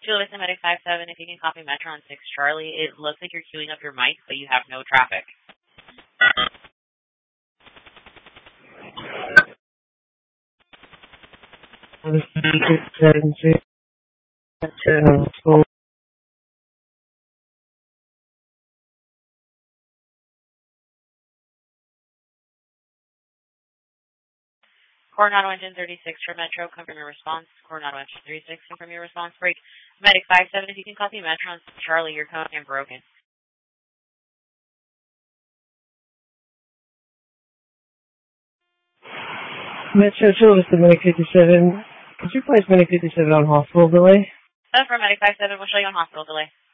Julius and Medic 57, if you can copy Metro on 6 Charlie, it looks like you're queuing up your mic, but you have no traffic. Coronado Engine 36 for Metro, confirm your response. Coronado Engine 36, confirm your response. Break. Medic 57, if you can copy Metro on 6 Charlie, you're coming in broken. Metro Julius to Medic 57. Could you place Medic 57 on hospital delay? For Medic 57, we'll show you on hospital delay.